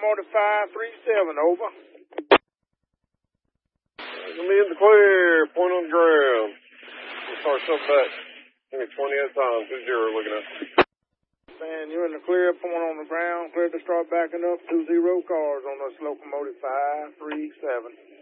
Locomotive 537, over. Gonna be in the clear, point on the ground. We'll start something back. Give me 20 at a time, 2-0 looking at. Man, you're in the clear, point on the ground, clear to start backing up, 20 cars on this Locomotive 537.